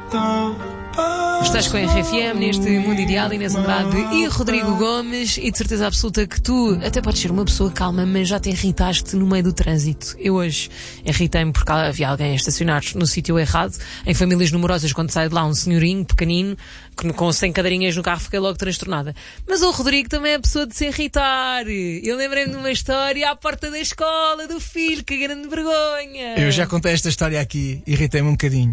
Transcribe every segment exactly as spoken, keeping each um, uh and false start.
Estás com a R F M neste Mundo Ideal, Inês Andrade e Rodrigo Gomes, e de certeza absoluta que tu até podes ser uma pessoa calma, mas já te irritaste no meio do trânsito. Eu hoje irritei-me porque havia alguém a estacionar no sítio errado. Em famílias numerosas, quando sai de lá um senhorinho pequenino com cem cadeirinhas no carro, fiquei logo transtornada. Mas o Rodrigo também é a pessoa de se irritar. Eu lembrei-me de uma história à porta da escola do filho, que grande vergonha. Eu já contei esta história aqui, irritei-me um bocadinho.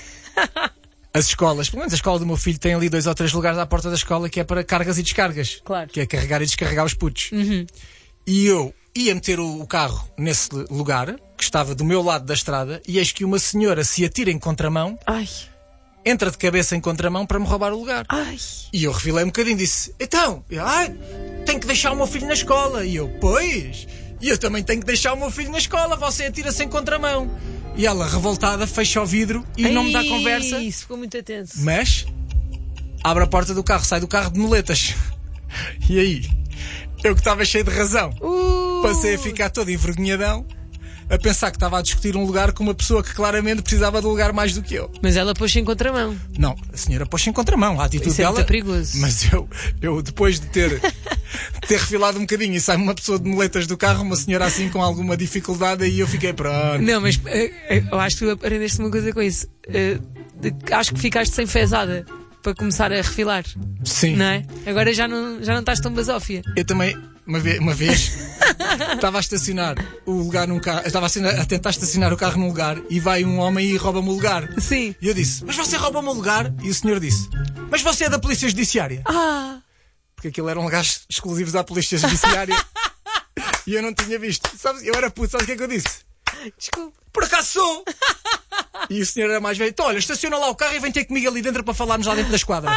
As escolas, pelo menos a escola do meu filho, tem ali dois ou três lugares à porta da escola que é para cargas e descargas. Claro. Que é carregar e descarregar os putos. Uhum. E eu ia meter o carro nesse lugar, que estava do meu lado da estrada, e eis que uma senhora se atira em contramão, Ai. entra de cabeça em contramão para me roubar o lugar. Ai. E eu refilei um bocadinho e disse, então, eu, ai, tenho que deixar o meu filho na escola. E eu, pois, e eu também tenho que deixar o meu filho na escola, você atira-se em contramão. E ela, revoltada, fecha o vidro e Ai, não me dá conversa. Isso, ficou muito tenso. Mas abre a porta do carro, sai do carro de muletas. E aí, eu que estava cheio de razão, uh. passei a ficar todo envergonhadão, a pensar que estava a discutir um lugar com uma pessoa que claramente precisava de um lugar mais do que eu. Mas ela pôs-se em contramão. Não, a senhora pôs-se em contramão, a atitude Isso é dela. muito perigoso. Mas eu, eu depois de ter, ter refilado um bocadinho e sai uma pessoa de muletas do carro, uma senhora assim com alguma dificuldade, e eu fiquei pronto. Não, mas uh, eu acho que tu aprendeste uma coisa com isso. Uh, de, acho que ficaste sem fezada para começar a refilar. Sim. Não é? Agora já não, já não estás tão basófia. Eu também, uma vez, uma vez estava a estacionar o lugar num carro, estava a, a tentar estacionar o carro num lugar e vai um homem e rouba-me o lugar. Sim. E eu disse, mas você rouba-me o lugar? E o senhor disse, mas você é da Polícia Judiciária. Ah! Porque aquilo eram lugares exclusivos à Polícia Judiciária. E eu não tinha visto. Sabes, eu era puto, sabes o que é que eu disse? Desculpa. Por acaso sou! E o senhor era mais velho. Então, olha, estaciona lá o carro e vem ter comigo ali dentro para falarmos lá dentro da esquadra.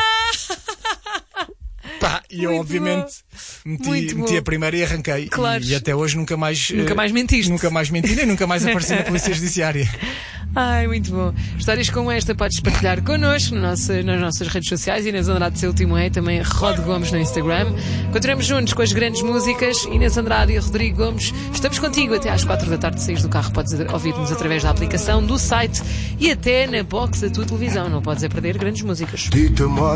Pá, e eu, Muito obviamente, meti, Muito meti bom. a primeira e arranquei. Claro. E, e até hoje nunca mais... Nunca eh, mais mentiste. Nunca mais menti, nem nunca mais apareci na Polícia Judiciária. Ai, muito bom. Histórias como esta podes partilhar connosco no nosso, nas nossas redes sociais. Inês Andrade, seu último é, também Rod Gomes no Instagram. Continuamos juntos com as grandes músicas. Inês Andrade e Rodrigo Gomes, estamos contigo até às quatro da tarde. Saís do carro, podes ouvir-nos através da aplicação, do site e até na box da tua televisão. Não podes é perder grandes músicas.